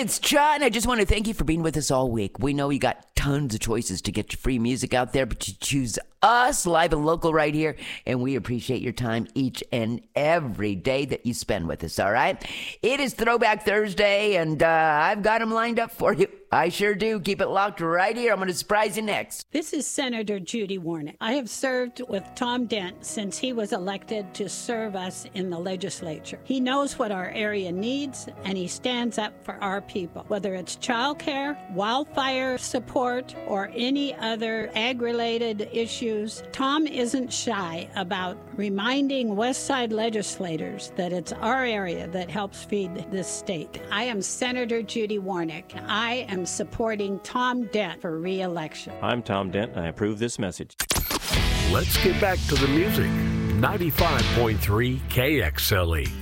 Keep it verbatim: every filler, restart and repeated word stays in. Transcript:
it's John. I just want to thank you for being with us all week. We know you got tons of choices to get your free music out there, but you choose us live and local right here, and we appreciate your time each and every day that you spend with us, all right? It is Throwback Thursday, and uh, I've got them lined up for you. I sure do. Keep it locked right here. I'm going to surprise you next. This is Senator Judy Warnick. I have served with Tom Dent since he was elected to serve us in the legislature. He knows what our area needs, and he stands up for our people. Whether it's child care, wildfire support, or any other ag-related issues, Tom isn't shy about reminding West Side legislators that it's our area that helps feed this state. I am Senator Judy Warnick. I am supporting Tom Dent for re-election. I'm Tom Dent, and I approve this message. Let's get back to the music. ninety-five point three K X L E.